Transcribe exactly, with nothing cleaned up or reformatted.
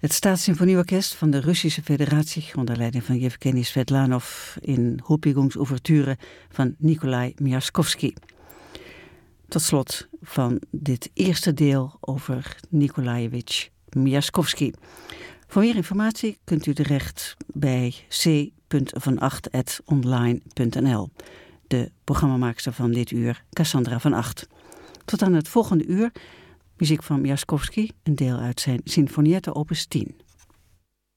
Het Staatssymfonieorkest van de Russische Federatie onder leiding van Yevgeny Svetlanov in Huldigungsouverture van Nikolai Miaskovsky. Tot slot van dit eerste deel over Nikolajevich Miaskovsky. Voor meer informatie kunt u terecht bij c punt van acht at online punt n l. De programmamaakster van dit uur, Cassandra van Acht. Tot aan het volgende uur, muziek van Miaskovsky, een deel uit zijn Sinfonietta opus tien.